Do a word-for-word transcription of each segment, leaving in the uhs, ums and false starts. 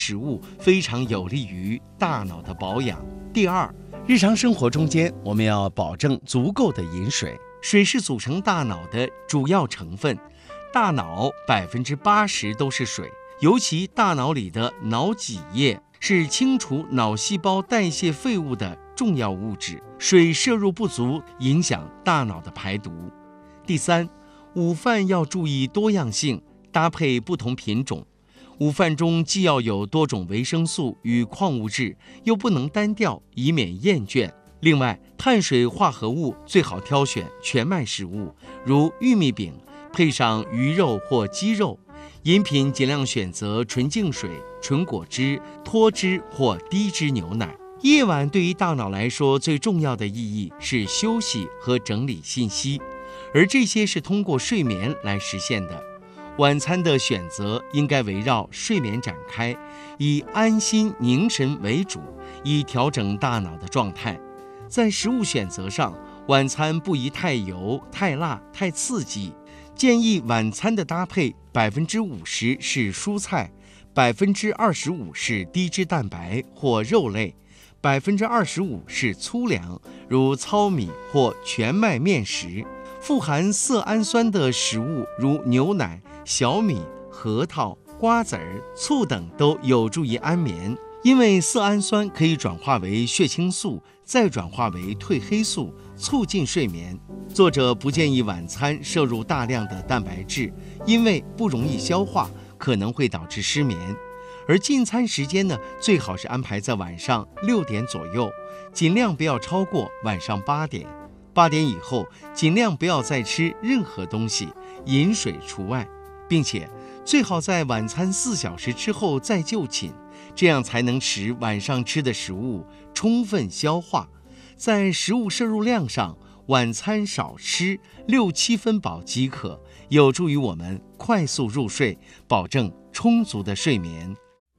食物非常有利于大脑的保养。第二，日常生活中间我们要保证足够的饮水。水是组成大脑的主要成分，大脑百分之八十都是水，尤其大脑里的脑脊液是清除脑细胞代谢废物的重要物质，水摄入不足影响大脑的排毒。第三，午饭要注意多样性，搭配不同品种。午饭中既要有多种维生素与矿物质，又不能单调，以免厌倦。另外，碳水化合物最好挑选全麦食物，如玉米饼，配上鱼肉或鸡肉。饮品尽量选择纯净水、纯果汁、脱脂或低脂牛奶。夜晚对于大脑来说最重要的意义是休息和整理信息，而这些是通过睡眠来实现的。晚餐的选择应该围绕睡眠展开，以安心凝神为主，以调整大脑的状态。在食物选择上，晚餐不宜太油、太辣、太刺激。建议晚餐的搭配百分之五十是蔬菜，百分之二十五是低脂蛋白或肉类，百分之二十五是粗粮，如糙米或全麦面食。富含色氨酸的食物如牛奶、小米、核桃、瓜子儿、醋等都有助于安眠，因为色氨酸可以转化为血清素，再转化为褪黑素，促进睡眠。作者不建议晚餐摄入大量的蛋白质，因为不容易消化，可能会导致失眠。而进餐时间呢，最好是安排在晚上六点左右，尽量不要超过晚上八点。八点以后，尽量不要再吃任何东西，饮水除外，并且最好在晚餐四小时之后再就寝，这样才能使晚上吃的食物充分消化。在食物摄入量上，晚餐少吃，六七分饱即可，有助于我们快速入睡，保证充足的睡眠。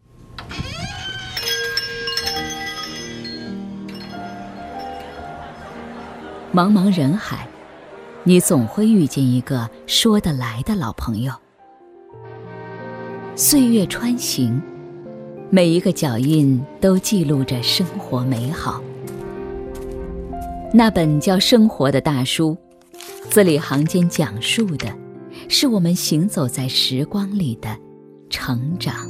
茫茫人海，你总会遇见一个说得来的老朋友。岁月穿行，每一个脚印都记录着生活美好。那本叫《生活》的大书，字里行间讲述的是我们行走在时光里的成长。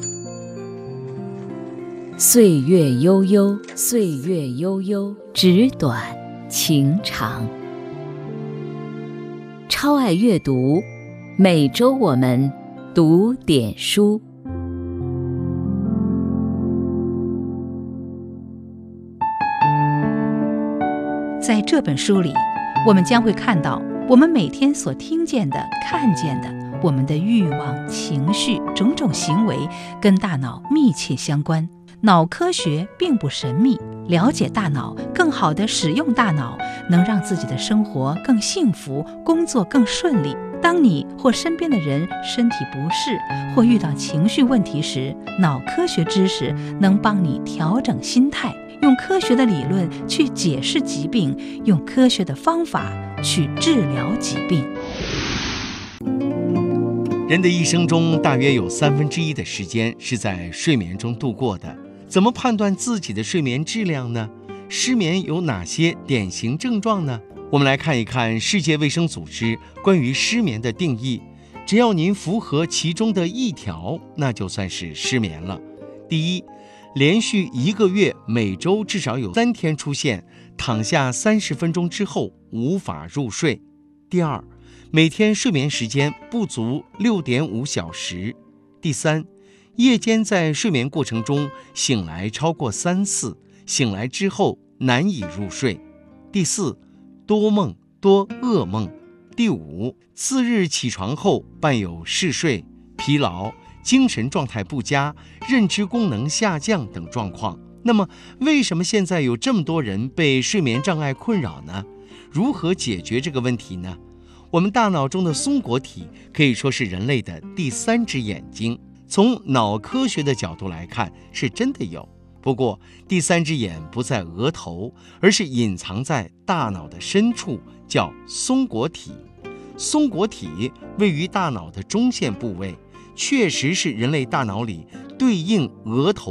岁月悠悠，岁月悠悠，纸短情长。超爱阅读，每周我们读点书。 在这本书里，我们将会看到我们每天所听见的、看见的，我们的欲望、情绪、种种行为跟大脑密切相关。脑科学并不神秘，了解大脑，更好地使用大脑，能让自己的生活更幸福，工作更顺利。当你或身边的人身体不适或遇到情绪问题时，脑科学知识能帮你调整心态，用科学的理论去解释疾病，用科学的方法去治疗疾病。 人的一生中，大约有三分之一的时间是在睡眠中度过的。怎么判断自己的睡眠质量呢？失眠有哪些典型症状呢？我们来看一看世界卫生组织关于失眠的定义。只要您符合其中的一条，那就算是失眠了。第一，连续一个月每周至少有三天出现躺下三十分钟之后无法入睡。第二，每天睡眠时间不足六点五小时。第三，夜间在睡眠过程中醒来超过三次，醒来之后难以入睡。第四，多梦多噩梦。第五，次日起床后伴有嗜睡、疲劳、精神状态不佳、认知功能下降等状况。那么为什么现在有这么多人被睡眠障碍困扰呢？如何解决这个问题呢？我们大脑中的松果体可以说是人类的第三只眼睛，从脑科学的角度来看是真的有。不过第三只眼不在额头，而是隐藏在大脑的深处，叫松果体。松果体位于大脑的中线部位， 确实是人类大脑里对应额头